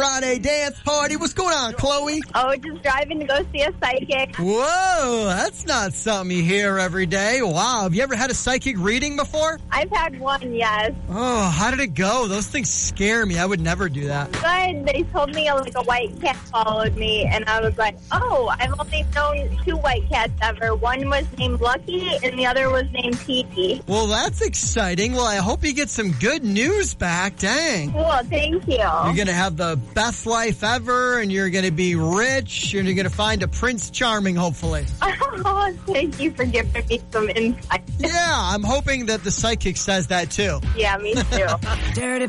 Friday dance party. What's going on, Chloe? Oh, just driving to go see a psychic. Whoa, that's not something you hear every day. Wow, have you ever had a psychic reading before? I've had one, yes. Oh, how did it go? Those things scare me. I would never do that. Good. They told me like a white cat followed me, and I was like, oh, I've only known 2 white cats ever. One was named Lucky, and the other was named Petey. Well, that's exciting. Well, I hope you get some good news back. Dang. Cool, thank you. You're going to have the best life ever, and you're going to be rich, and you're going to find a Prince Charming, hopefully. Oh, thank you for giving me some insight. Yeah, I'm hoping that the psychic says that, too. Yeah, me too. Dirty